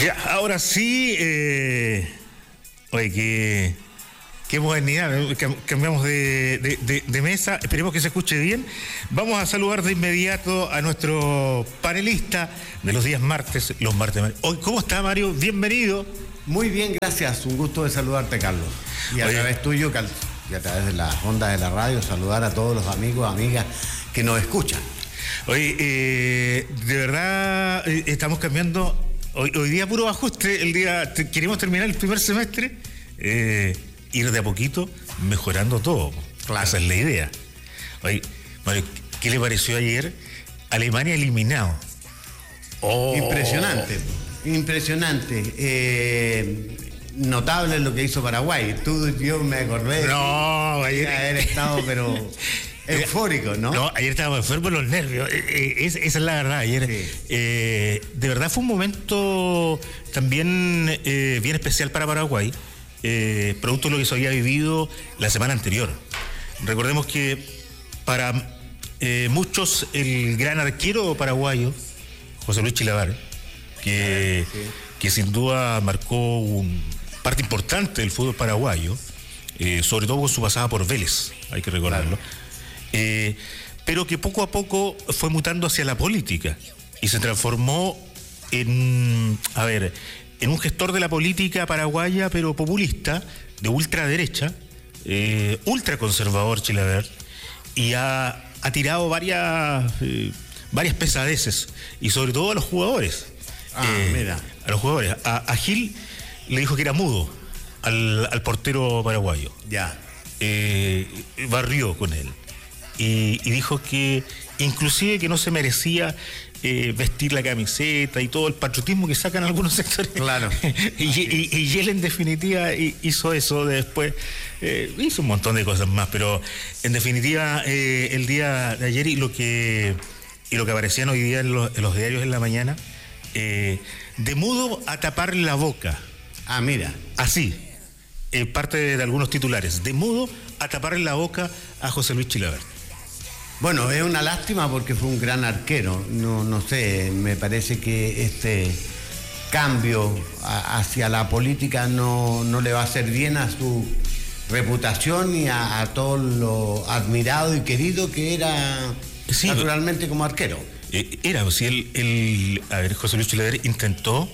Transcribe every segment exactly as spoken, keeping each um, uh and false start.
Ya, ahora sí, eh, oye, qué, qué modernidad, cambiamos de, de, de, de mesa, esperemos que se escuche bien. Vamos a saludar de inmediato a nuestro panelista de los días martes, los martes. Hoy, ¿cómo está, Mario? Bienvenido. Muy bien, gracias, un gusto de saludarte, Carlos. Y a Oye. través tuyo, y a través de las ondas de la radio, saludar a todos los amigos, amigas que nos escuchan. Oye, eh, de verdad, eh, estamos cambiando... Hoy, hoy día puro ajuste, el día te, queremos terminar el primer semestre, eh, ir de a poquito mejorando todo. Claro. Esa es la idea. Oye, Mario, ¿qué le pareció ayer? Alemania eliminado. Oh. Impresionante, impresionante. Eh, notable lo que hizo Paraguay. Tú, yo me acordé no, de ayer... haber estado, pero... eufórico, ¿no? No, ayer estábamos enfermos los nervios, eh, eh, esa es la verdad. Ayer, sí. eh, de verdad fue un momento también eh, bien especial para Paraguay, eh, producto de lo que se había vivido la semana anterior. Recordemos que para eh, muchos el gran arquero paraguayo, José Luis Chilaver, que, sí. que sin duda marcó un parte importante del fútbol paraguayo, eh, sobre todo con su pasada por Vélez, hay que recordarlo. Claro. Eh, pero que poco a poco fue mutando hacia la política y se transformó en, a ver, en un gestor de la política paraguaya, pero populista, de ultraderecha, eh, ultraconservador Chilaver, y ha, ha tirado varias, eh, varias pesadeces, y sobre todo a los jugadores. Ah, eh, mira. A los jugadores. A, a Gil le dijo que era mudo al, al portero paraguayo. Ya. Eh, barrió con él. Y, y dijo que inclusive que no se merecía eh, vestir la camiseta y todo el patriotismo que sacan algunos sectores. Claro. y, y, y él en definitiva hizo eso después, eh, hizo un montón de cosas más, pero en definitiva eh, el día de ayer y lo que y lo que aparecían hoy día en los, en los diarios en la mañana, eh, de mudo a tapar la boca. Ah, mira. Así, eh, parte de, de algunos titulares, de mudo a tapar la boca a José Luis Chilaver. Bueno, es una lástima porque fue un gran arquero. No, no sé, me parece que este cambio a, hacia la política no, no le va a hacer bien a su reputación y a, a todo lo admirado y querido que era sí, naturalmente como arquero. Eh, era, si él, él, a ver, José Luis Chilaver intentó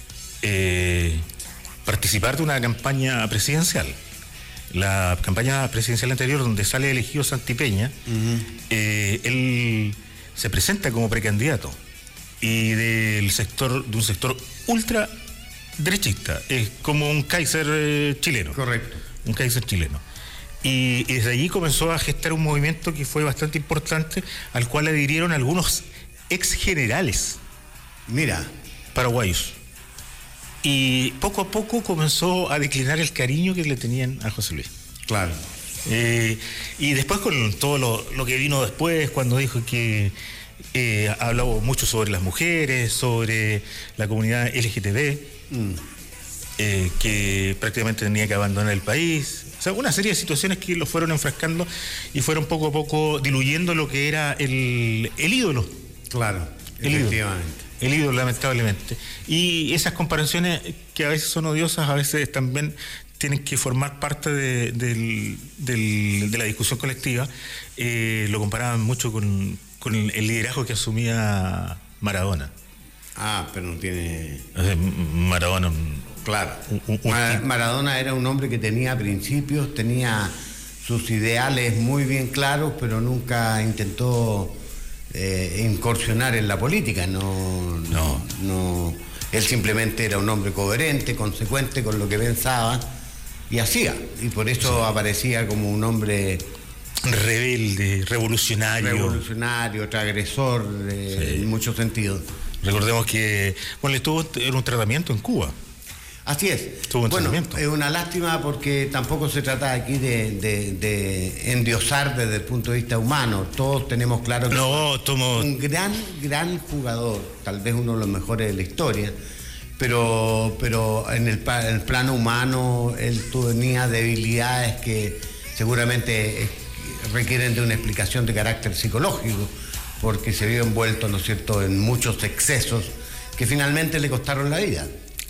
eh, participar de una campaña presidencial. La campaña presidencial anterior, donde sale elegido Santipeña, uh-huh. eh, él se presenta como precandidato y del sector, de un sector ultra derechista, es como un Kaiser eh, chileno. Correcto. Un Kaiser chileno. Y, y desde allí comenzó a gestar un movimiento que fue bastante importante, al cual adhirieron algunos ex generales. Mira. Paraguayos. Y poco a poco comenzó a declinar el cariño que le tenían a José Luis. Claro. Eh, y después con todo lo, lo que vino después, cuando dijo que eh, hablaba mucho sobre las mujeres, sobre la comunidad L G T B, mm. eh, que prácticamente tenía que abandonar el país. O sea, una serie de situaciones que lo fueron enfrascando y fueron poco a poco diluyendo lo que era el, el ídolo. Claro, el efectivamente. Ídolo. El ídolo, lamentablemente. Y esas comparaciones que a veces son odiosas, a veces también tienen que formar parte de, de, de, de la discusión colectiva. Eh, lo comparaban mucho con, con el liderazgo que asumía Maradona. Ah, pero no tiene... O sea, Maradona... Claro. Un, un, un... Maradona era un hombre que tenía principios, tenía sus ideales muy bien claros, pero nunca intentó... Eh, incursionar en la política, no, no, no, él simplemente era un hombre coherente, consecuente con lo que pensaba y hacía, y por eso sí. Aparecía como un hombre rebelde, revolucionario, revolucionario, transgresor eh, sí. En muchos sentidos. Recordemos que, bueno, estuvo en un tratamiento en Cuba. Así es. Bueno, es una lástima porque tampoco se trata aquí de, de, de endiosar desde el punto de vista humano. Todos tenemos claro que no, tomo... un gran, gran jugador, tal vez uno de los mejores de la historia, pero, pero en, el, en el plano humano él tenía debilidades que seguramente requieren de una explicación de carácter psicológico, porque se vio envuelto, ¿no es cierto?, en muchos excesos que finalmente le costaron la vida.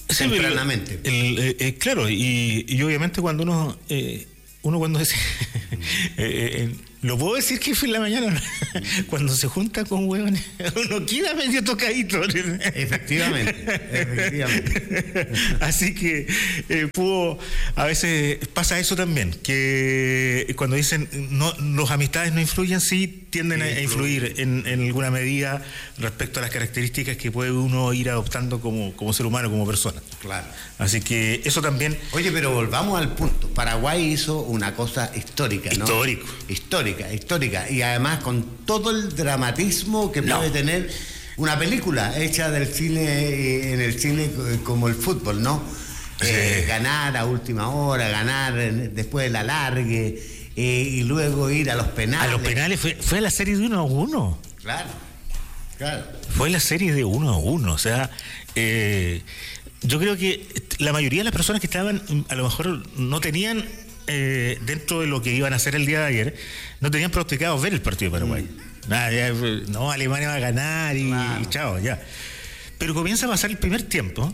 sí, tempranamente. El, el, el, eh, claro, y, y obviamente cuando uno, eh, uno cuando dice, eh, eh, lo puedo decir que fue en la mañana, cuando se junta con huevones, uno queda medio tocadito. Efectivamente, efectivamente. Así que eh, pudo, a veces pasa eso también, que cuando dicen no, los amistades no influyen, sí tienden sí, a influir en, en alguna medida respecto a las características que puede uno ir adoptando como, como ser humano, como persona. Claro. Así que eso también. Oye, pero volvamos al punto. Paraguay hizo una cosa histórica, ¿no? Histórico. Histórica, histórica. Y además con todo el dramatismo que no. puede tener una película hecha del cine, en el cine como el fútbol, ¿no? Sí. Eh, ganar a última hora, ganar después del alargue, eh, y luego ir a los penales. A los penales fue, fue a la serie de uno a uno. Claro, claro. Fue la serie de uno a uno, o sea, eh, yo creo que la mayoría de las personas que estaban, a lo mejor no tenían, eh, dentro de lo que iban a hacer el día de ayer, no tenían pronosticado ver el partido de Paraguay. Mm. Nada, ya, no, Alemania va a ganar y, claro. y chao, ya. Pero comienza a pasar el primer tiempo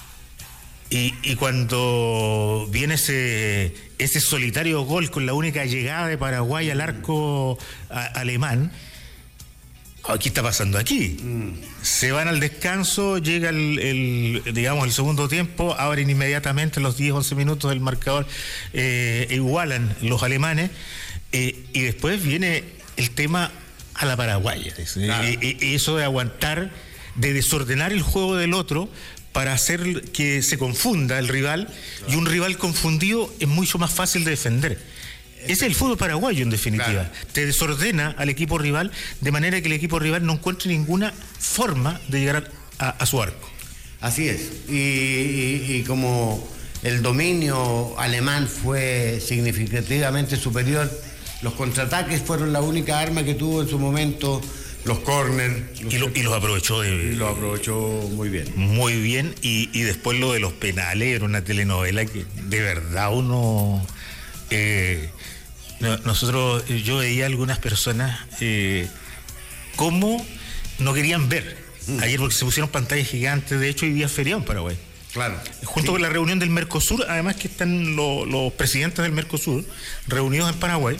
y, y cuando viene ese, ese solitario gol con la única llegada de Paraguay al arco a, alemán, ¿qué está pasando aquí? Mm. Se van al descanso, llega el, el, digamos, el segundo tiempo, abren inmediatamente los diez, once minutos del marcador, eh, igualan los alemanes, eh, y después viene el tema a la paraguaya. Claro. Eh, eh, eso de aguantar, de desordenar el juego del otro para hacer que se confunda el rival, claro. y un rival confundido es mucho más fácil de defender. Ese es el fútbol paraguayo, en definitiva. Claro. Te desordena al equipo rival de manera que el equipo rival no encuentre ninguna forma de llegar a, a su arco. Así es. Y, y, y como el dominio alemán fue significativamente superior, los contraataques fueron la única arma que tuvo en su momento, los córneres. Y, lo, y los aprovechó de, y los aprovechó muy bien. Muy bien. Y, y después lo de los penales, era una telenovela que de verdad uno... Eh, Nosotros, yo veía algunas personas eh, cómo no querían ver mm. ayer, porque se pusieron pantallas gigantes. De hecho, hoy día es feriado en Paraguay. Claro. Junto sí. con la reunión del Mercosur, además que están lo, los presidentes del Mercosur reunidos en Paraguay.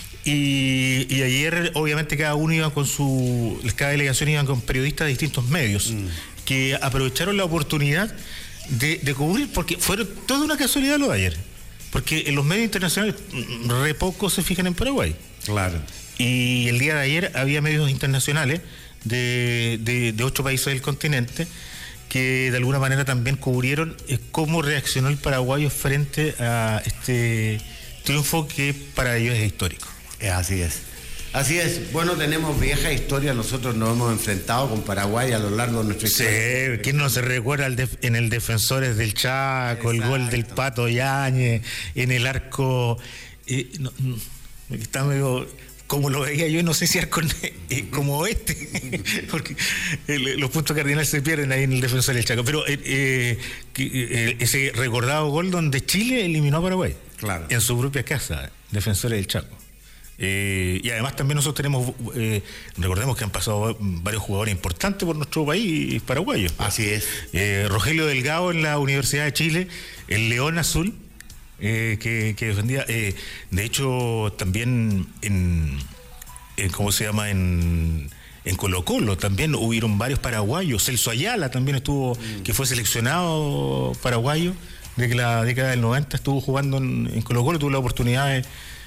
Y, y ayer, obviamente, cada uno iba con su. Cada delegación iba con periodistas de distintos medios mm. que aprovecharon la oportunidad de, de cubrir, porque fueron toda una casualidad lo de ayer. Porque en los medios internacionales re poco se fijan en Paraguay. Claro. Y el día de ayer había medios internacionales de, de, de ocho países del continente que de alguna manera también cubrieron cómo reaccionó el paraguayo frente a este triunfo que para ellos es histórico. Así es. Así es. Bueno, tenemos vieja historia. Nosotros nos hemos enfrentado con Paraguay a lo largo de nuestra historia. Sí, ¿quién no se recuerda el def- en el Defensores del Chaco? Exacto. El gol del Pato Yáñez, en el arco... Eh, no, no, está medio... Como lo veía yo, no sé si arco eh, como este, porque eh, los puntos cardinales se pierden ahí en el Defensor del Chaco. Pero eh, eh, eh, ese recordado gol donde Chile eliminó a Paraguay. Claro. En su propia casa, Defensores del Chaco. Eh, y además también nosotros tenemos, eh, recordemos que han pasado varios jugadores importantes por nuestro país paraguayo. Así es. Eh, Rogelio Delgado en la Universidad de Chile, el León Azul, eh, que, que defendía, eh, de hecho también en, en ¿cómo se llama? En, en Colo Colo también hubieron varios paraguayos. Celso Ayala también estuvo, mm. que fue seleccionado paraguayo, de que la década del noventa estuvo jugando en, en Colo Colo, tuvo la oportunidad de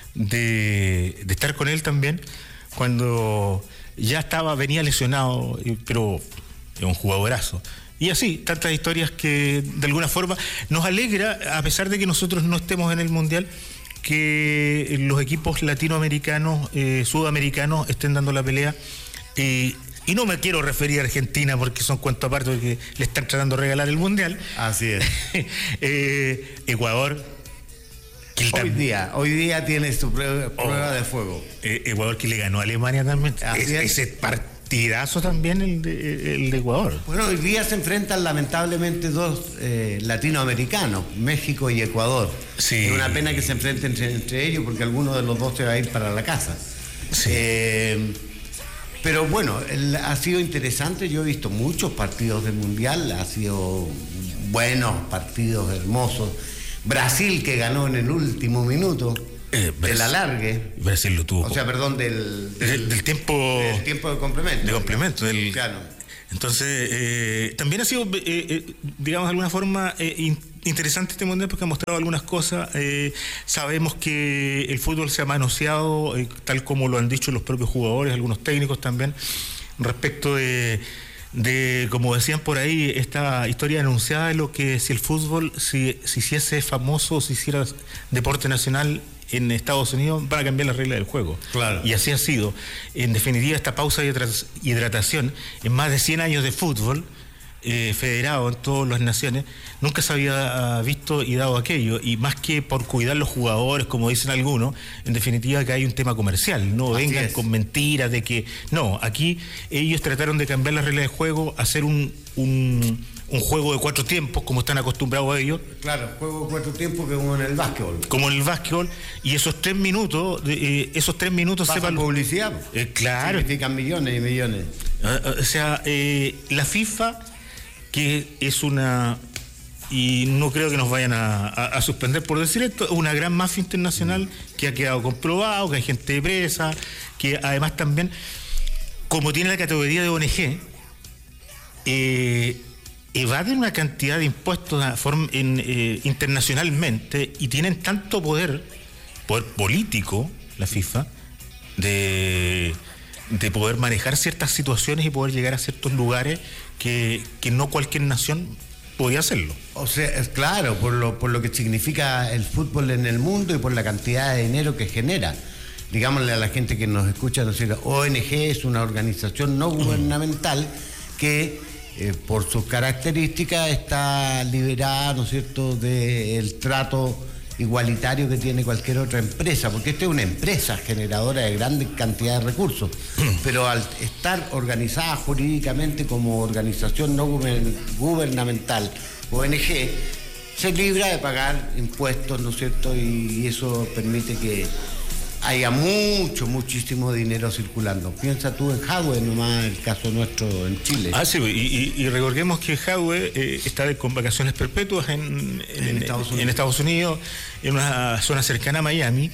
De, de estar con él también cuando ya estaba, venía lesionado, pero es un jugadorazo. Y así, tantas historias que de alguna forma nos alegra, a pesar de que nosotros no estemos en el Mundial, que los equipos latinoamericanos, eh, sudamericanos estén dando la pelea. Eh, y no me quiero referir a Argentina porque son cuentos aparte, porque le están tratando de regalar el Mundial. Así es. eh, Ecuador. Hoy día, hoy día tiene su prueba, prueba oh, de fuego. Eh, Ecuador que le ganó a Alemania también. Es, ese partidazo también el de, el de Ecuador. Bueno, hoy día se enfrentan lamentablemente dos eh, latinoamericanos, México y Ecuador. Sí. Es una pena que se enfrenten entre, entre ellos porque alguno de los dos se va a ir para la casa. Sí. Eh, Pero bueno, el, ha sido interesante, yo he visto muchos partidos del Mundial, ha sido buenos partidos, hermosos. Brasil que ganó en el último minuto, eh, del alargue. Brasil lo tuvo. O sea, perdón, del, del, del, del tiempo... Del tiempo de complemento. De complemento, del... Claro. Entonces, eh, también ha sido, eh, eh, digamos, de alguna forma eh, in, interesante este Mundial porque ha mostrado algunas cosas. Eh, sabemos que el fútbol se ha manoseado, eh, tal como lo han dicho los propios jugadores, algunos técnicos también, respecto de, de como decían por ahí, esta historia anunciada de lo que si el fútbol se si, si hiciese famoso, si hiciera deporte nacional en Estados Unidos, van a cambiar las reglas del juego. Claro. Y así ha sido. En definitiva, esta pausa de hidratación, en más de cien años de fútbol, eh, federado en todas las naciones, nunca se había visto y dado aquello. Y más que por cuidar los jugadores, como dicen algunos, en definitiva que hay un tema comercial. No Así vengan es. con mentiras de que... No, aquí ellos trataron de cambiar las reglas del juego, hacer un... un un juego de cuatro tiempos, como están acostumbrados a ellos. Claro, juego de cuatro tiempos que como en el básquetbol. Como en el básquetbol, y esos tres minutos, eh, esos tres minutos... Pasa sepan publicidad. Eh, claro. Significan millones y millones. Uh, o sea, eh, la FIFA, que es una... Y no creo que nos vayan a, a, a suspender por decir esto, es una gran mafia internacional mm. que ha quedado comprobado, que hay gente presa, que además también, como tiene la categoría de O N G, eh, evaden una cantidad de impuestos a forma, en, eh, internacionalmente y tienen tanto poder, poder político, la FIFA, de, de poder manejar ciertas situaciones y poder llegar a ciertos lugares que, que no cualquier nación podía hacerlo. O sea, es claro, por lo, por lo que significa el fútbol en el mundo y por la cantidad de dinero que genera. Digámosle a la gente que nos escucha, ¿no es cierto? O N G es una organización no gubernamental que... Eh, por sus características está liberada, ¿no es cierto?, del trato igualitario que tiene cualquier otra empresa, porque esta es una empresa generadora de grandes cantidades de recursos, pero al estar organizada jurídicamente como organización no gubernamental, O N G, se libra de pagar impuestos, ¿no es cierto?, y eso permite que haya mucho, muchísimo dinero circulando. Piensa tú en Jadwe, nomás el caso nuestro en Chile. Ah, sí, y, y, y recordemos que Jadwe eh, está con vacaciones perpetuas en, en, en, Estados en, en Estados Unidos, en una zona cercana a Miami.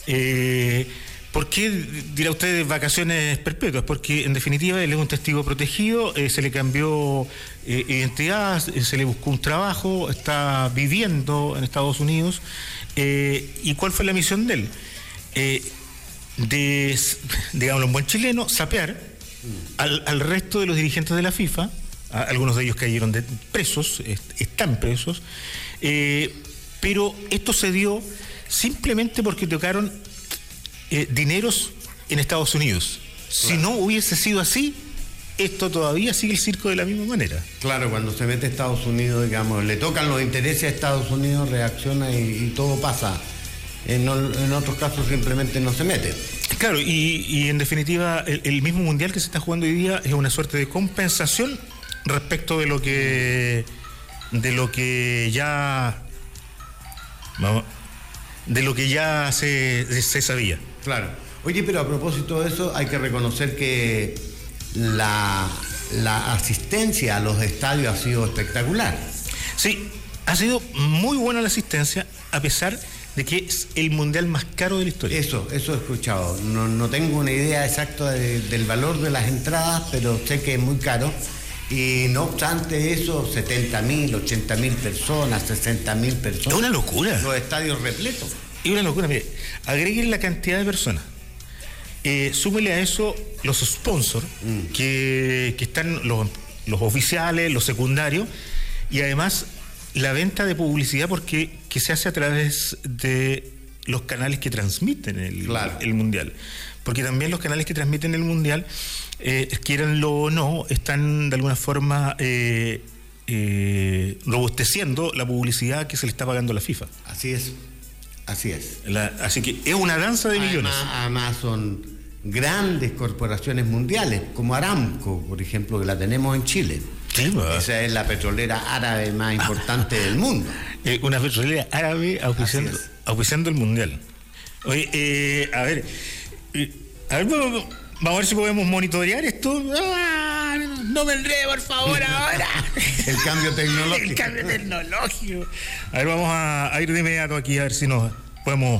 Eh, ¿Por qué dirá usted vacaciones perpetuas? Porque en definitiva él es un testigo protegido, eh, se le cambió eh, identidad, se le buscó un trabajo, está viviendo en Estados Unidos. Eh, ¿Y cuál fue la misión de él? Eh, de, digámoslo en buen chileno, sapear al, al resto de los dirigentes de la FIFA, a, algunos de ellos cayeron de, presos, est, están presos, eh, pero esto se dio simplemente porque tocaron eh, dineros en Estados Unidos. Claro. Si no hubiese sido así, esto todavía sigue el circo de la misma manera. Claro, cuando se mete a Estados Unidos, digamos, le tocan los intereses a Estados Unidos, reacciona y, y todo pasa. En, en otros casos simplemente no se mete. Claro, y, y en definitiva el, el mismo mundial que se está jugando hoy día es una suerte de compensación respecto de lo que de lo que ya vamos, de lo que ya se, se sabía. Claro. Oye, pero a propósito de eso hay que reconocer que la, la asistencia a los estadios ha sido espectacular. Sí, ha sido muy buena la asistencia a pesar de que es el mundial más caro de la historia. Eso, eso he escuchado. No, no tengo una idea exacta de, del valor de las entradas, pero sé que es muy caro. Y no obstante eso, setenta mil, ochenta mil personas, sesenta mil personas. Es una locura. Los estadios repletos. Es una locura. Mire, agreguen la cantidad de personas. Eh, súmele a eso los sponsors, mm. que, que están los, los oficiales, los secundarios, y además la venta de publicidad porque que se hace a través de los canales que transmiten el, claro. el mundial, porque también los canales que transmiten el mundial, eh, quieranlo o no, están de alguna forma eh, eh, robusteciendo la publicidad que se le está pagando a la FIFA. Así es, así es. La, así que es una danza de millones. Además, además son grandes corporaciones mundiales, como Aramco, por ejemplo, que la tenemos en Chile. Sí, esa es la petrolera árabe más importante del mundo. Eh, una petrolera árabe auspiciando, auspiciando el mundial. Oye, eh, a ver, eh, a ver, Vamos a ver si podemos monitorear esto. ¡Ah! No me enrede, por favor, ahora. El cambio tecnológico. El cambio tecnológico. A ver, vamos a, a ir de inmediato aquí a ver si nos podemos.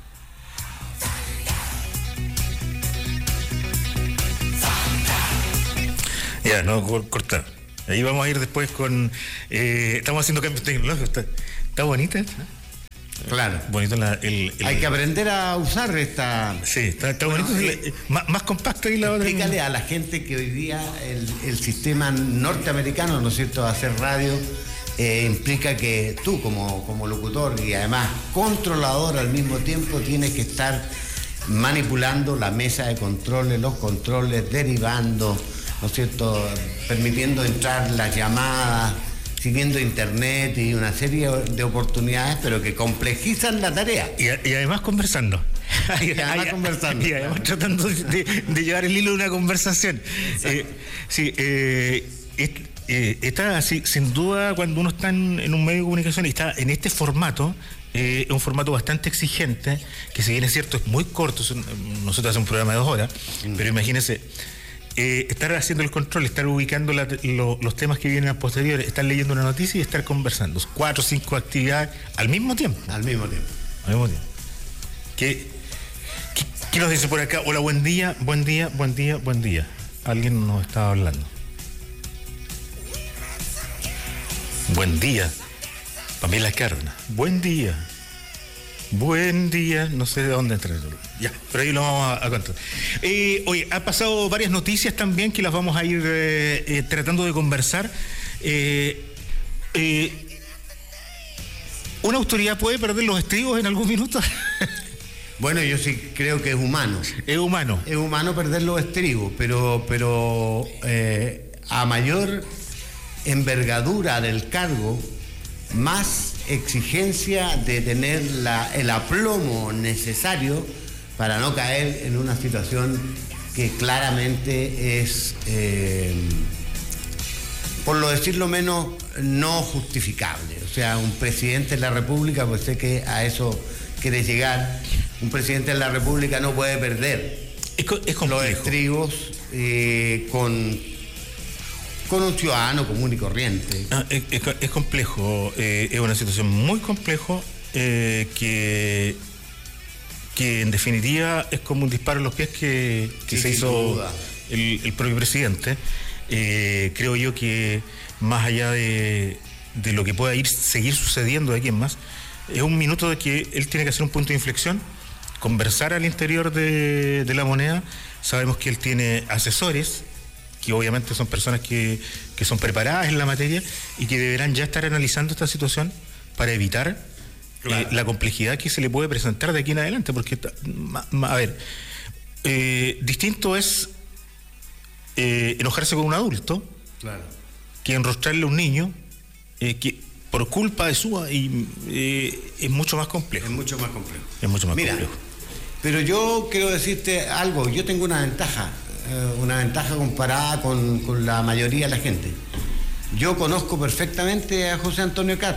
Ya, no cortar. Ahí vamos a ir después con. Eh, estamos haciendo cambios tecnológicos. Está, está bonita esta. Claro. Bonito la, el, el, Hay que aprender a usar esta. Sí, está, está bueno, bonito. eh, el, más, más compacto y la otra. Explícale a la gente que hoy día el, el sistema norteamericano, ¿no es cierto?, de hacer radio, eh, implica que tú, como, como locutor y además controlador al mismo tiempo, tienes que estar manipulando la mesa de controles, los controles, derivando, ¿no es cierto?, permitiendo entrar las llamadas, siguiendo internet y una serie de oportunidades, pero que complejizan la tarea. Y, y además conversando. Y además conversando. Y además claro. tratando de, de llevar el hilo de una conversación. Eh, sí, eh, es, eh, está así, sin duda, cuando uno está en, en un medio de comunicación y está en este formato, es eh, un formato bastante exigente, que si bien es cierto, es muy corto. Nosotros hacemos un programa de dos horas, mm. pero imagínense. Eh, estar haciendo el control, estar ubicando la, lo, los temas que vienen a posteriores, estar leyendo una noticia y estar conversando. Cuatro o cinco actividades al mismo tiempo. Al mismo tiempo. Al mismo tiempo. ¿Qué, qué, qué nos dice por acá? Hola, buen día, buen día, buen día, buen día. Alguien nos estaba hablando. Buen día. Pamela Cárdenas. Buen día. Buen día, no sé de dónde entrar. Ya, pero ahí lo vamos a, a contar. Eh, oye, ha pasado varias noticias también que las vamos a ir eh, eh, tratando de conversar. Eh, eh, ¿Una autoridad puede perder los estribos en algún minuto? Bueno, yo sí creo que es humano. Es humano. Es humano perder los estribos, pero, pero eh, a mayor envergadura del cargo, más exigencia de tener la, el aplomo necesario para no caer en una situación que claramente es, eh, por lo decirlo menos, no justificable. O sea, un presidente de la República, pues sé que a eso quiere llegar, un presidente de la República no puede perder es, es los estribos eh, con... con un ciudadano común y corriente. Ah, es, es, es complejo, eh, es una situación muy compleja eh, que, que en definitiva es como un disparo en los pies que, que sí, se hizo el, el propio presidente. Eh, creo yo que más allá de, de lo que pueda ir seguir sucediendo de aquí en más, es un minuto de que él tiene que hacer un punto de inflexión, conversar al interior de, de la moneda. Sabemos que él tiene asesores, que obviamente son personas que, que son preparadas en la materia y que deberán ya estar analizando esta situación para evitar claro. eh, la complejidad que se le puede presentar de aquí en adelante, porque, a ver, eh, distinto es eh, enojarse con un adulto claro. que enrostrarle a un niño eh, que por culpa de su... Y, eh, es mucho más complejo. Es mucho más complejo. Es mucho más Mira, complejo. Pero yo quiero decirte algo, yo tengo una ventaja. Una ventaja comparada con, con la mayoría de la gente. Yo conozco perfectamente a José Antonio Cat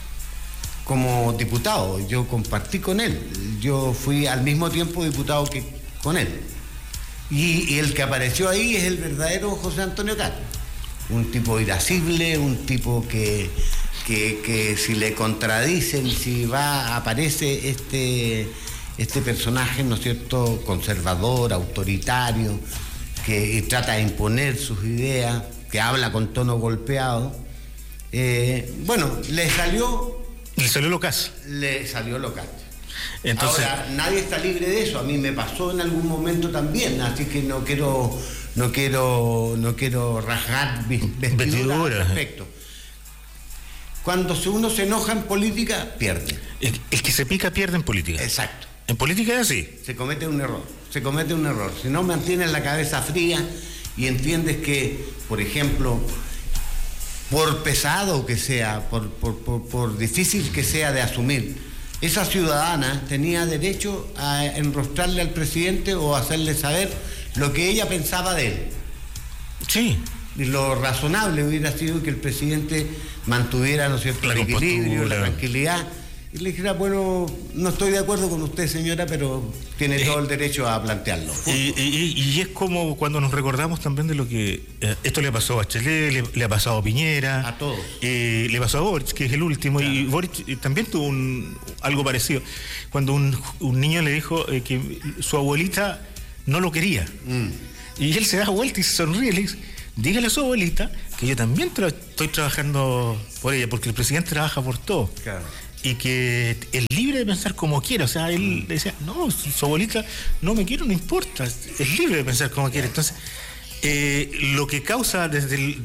como diputado, yo compartí con él, yo fui al mismo tiempo diputado que con él. Y, y el que apareció ahí es el verdadero José Antonio Cat, un tipo irascible, un tipo que, que, que si le contradicen, si va, aparece este, este personaje, ¿no es cierto?, conservador, autoritario, que trata de imponer sus ideas, que habla con tono golpeado. Eh, bueno, le salió... Le salió locaz. Le salió locaz. Entonces... Ahora, nadie está libre de eso. A mí me pasó en algún momento también, así que no quiero, no quiero, no quiero rasgar vestiduras al respecto. Cuando uno se enoja en política, pierde. El, el que se pica pierde en política. Exacto. En política es así. Se comete un error, se comete un error. Si no mantienes la cabeza fría y entiendes que, por ejemplo, por pesado que sea, por, por, por, por difícil que sea de asumir, esa ciudadana tenía derecho a enrostrarle al presidente o hacerle saber lo que ella pensaba de él. Sí. Y lo razonable hubiera sido que el presidente mantuviera, ¿no es cierto?, el equilibrio, la tranquilidad, y le dijera, bueno, no estoy de acuerdo con usted, señora, pero tiene eh, todo el derecho a plantearlo. Y, y, y es como cuando nos recordamos también de lo que eh, esto le pasó a Bachelet, le, le ha pasado a Piñera, a todos. Eh, le pasó a Boric, que es el último, claro. Y Boric eh, también tuvo un, algo parecido. Cuando un, un niño le dijo eh, que su abuelita no lo quería. Mm. Y él se da vuelta y se sonríe y le dice, dígale a su abuelita que yo también tra- estoy trabajando por ella, porque el presidente trabaja por todo. Claro. Y que es libre de pensar como quiera. O sea, él decía, no, su, su abuelita no me quiere, no importa, es libre de pensar como quiere. Entonces, eh, lo que causa desde el,